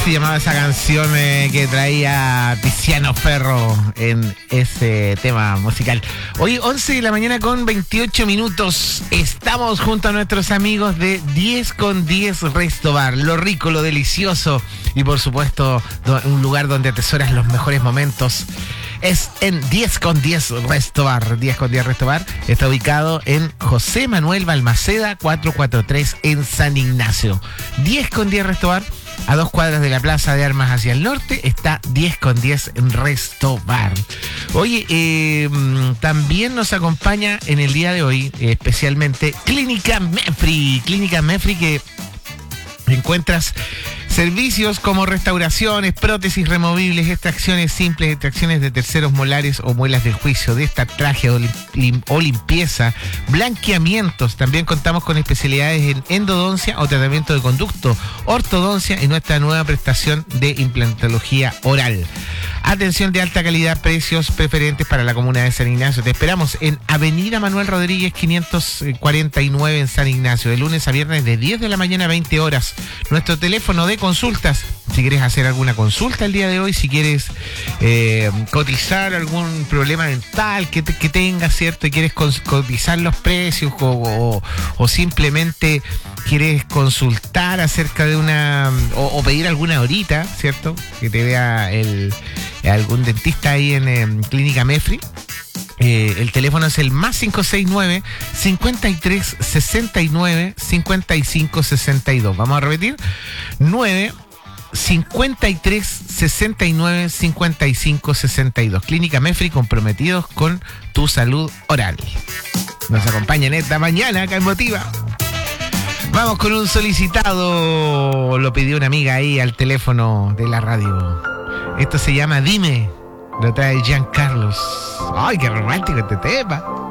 se llamaba esa canción que traía Tiziano Ferro en ese tema musical. Hoy 11 de la mañana con 28 minutos. Estamos junto a nuestros amigos de 10 con 10 Resto Bar. Lo rico, lo delicioso y por supuesto un lugar donde atesoras los mejores momentos. Es en 10 con 10 Resto Bar. 10 con 10 Resto Bar está ubicado en José Manuel Balmaceda 443 en San Ignacio. 10 con 10 Resto Bar. A 2 cuadras de la Plaza de Armas hacia el norte está 10 con 10 Resto Bar. Oye, también nos acompaña en el día de hoy, especialmente Clínica Meffry. Clínica Meffry, que encuentras servicios como restauraciones, prótesis removibles, extracciones simples, extracciones de terceros molares o muelas del juicio, destatraje o limpieza, blanqueamientos. También contamos con especialidades en endodoncia o tratamiento de conducto, ortodoncia y nuestra nueva prestación de implantología oral. Atención de alta calidad, precios preferentes para la comuna de San Ignacio. Te esperamos en Avenida Manuel Rodríguez 549 en San Ignacio, de lunes a viernes de 10 de la mañana a 20 horas. Nuestro teléfono de consultas, si quieres hacer alguna consulta el día de hoy, si quieres cotizar algún problema dental que tengas, ¿cierto? Y quieres cotizar los precios o simplemente quieres consultar acerca de o pedir alguna horita, ¿cierto? Que te vea algún dentista ahí en Clínica Meffry. El teléfono es el más 569 53 69 55 62. Vamos a repetir: 53 69 55 62. Clínica Meffry, comprometidos con tu salud oral. Nos acompañan esta mañana acá en Motiva. Vamos con un solicitado. Lo pidió una amiga ahí al teléfono de la radio. Esto se llama Dime. Lo trae Giancarlos. ¡Ay, qué romántico este tema!